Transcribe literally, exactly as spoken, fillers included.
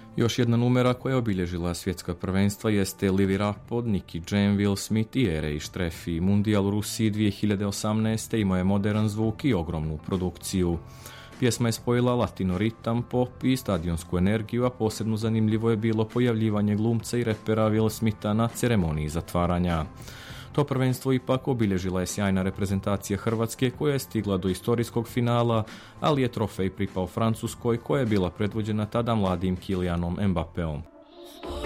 Još jedna numera koja je obilježila svjetska prvenstva jeste Livy Rapod, Nicky Jam, Will Smith i Erej Štrefi. Mundijal u Rusiji dvije hiljade osamnaeste imao je modern zvuk i ogromnu produkciju. Pjesma je spojila latino ritam, pop i stadionsku energiju, a posebno zanimljivo je bilo pojavljivanje glumca i repera Will Smitha na ceremoniji zatvaranja. To prvenstvo ipak obilježila je sjajna reprezentacija Hrvatske koja je stigla do istorijskog finala, ali je trofej pripao Francuskoj koja je bila predvođena tada mladim Kylianom Mbappeom.